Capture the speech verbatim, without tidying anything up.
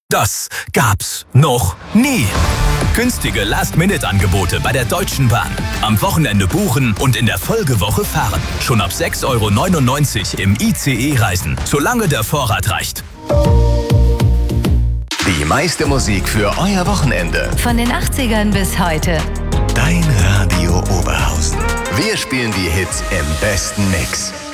Das gab's noch nie. Günstige Last-Minute-Angebote bei der Deutschen Bahn. Am Wochenende buchen und in der Folgewoche fahren. Schon ab sechs Euro neunundneunzig im I C E reisen, solange der Vorrat reicht. Die meiste Musik für euer Wochenende. Von den achtzigern bis heute. Dein Radio Oberhausen. Wir spielen die Hits im besten Mix.